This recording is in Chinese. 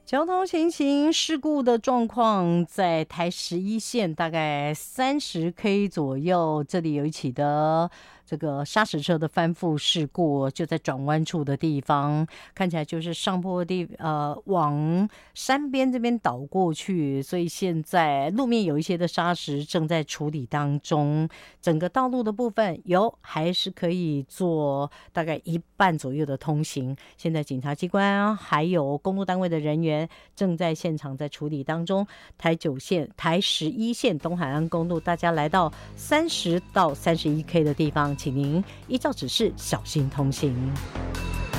交通情形事故的状况，在台11线大概30K 左右，这里有一起的这个砂石车的翻覆事故，就在转弯处的地方，看起来就是上坡往山边这边倒过去，所以现在路面有一些的砂石正在处理当中，整个道路的部分还是可以做大概一半左右的通行。现在警察机关还有公路单位的人员正在现场在处理当中。台9线、台11线东海岸公路，大家来到30到31K 的地方，请您依照指示小心通行。